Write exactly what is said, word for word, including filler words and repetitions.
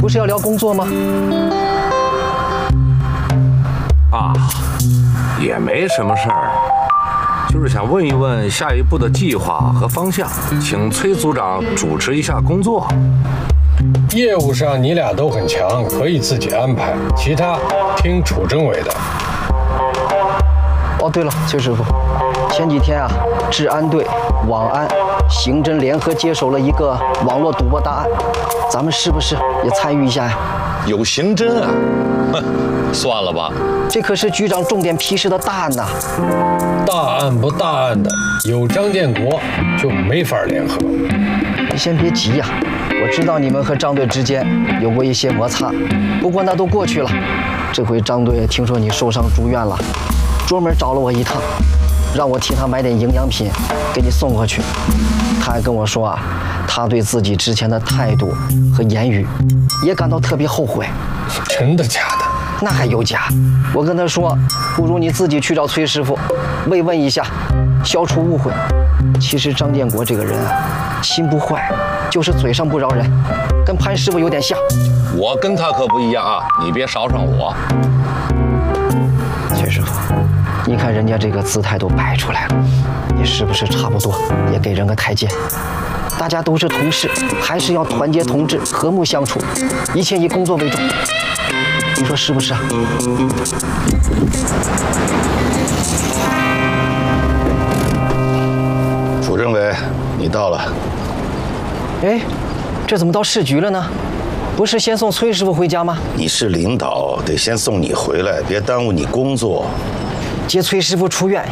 不是要聊工作吗？ 啊，也没什么事儿，就是想问一问下一步的计划和方向，请崔组长主持一下工作。 业务上你俩都很强，可以自己安排，其他听楚政委的。 哦，对了，崔师傅，前几天啊，治安队、网安、刑侦联合接手了一个网络赌博大案，咱们是不是也参与一下呀？ 有刑侦啊？哼，算了吧。 这可是局长重点批示的大案呐。 大案不大案的，有张建国就没法联合。 你先别急呀，我知道你们和张队之间有过一些摩擦，不过那都过去了。这回张队听说你受伤住院了，专门找了我一趟，让我替他买点营养品给你送过去。他还跟我说啊，他对自己之前的态度和言语也感到特别后悔。 真的假的？ 那还有假？我跟他说，不如你自己去找崔师傅慰问一下，消除误会。其实张建国这个人啊，心不坏，就是嘴上不饶人，跟潘师傅有点像。 我跟他可不一样啊，你别少上我。 崔师傅，你看人家这个姿态都摆出来了，你是不是差不多也给人个台阶？大家都是同事，还是要团结同志，和睦相处，一切以工作为重。你说是不是啊？ 楚政委，你到了。 哎，这怎么到市局了呢？不是先送崔师傅回家吗？ 你是领导，得先送你回来，别耽误你工作。 接崔师傅出院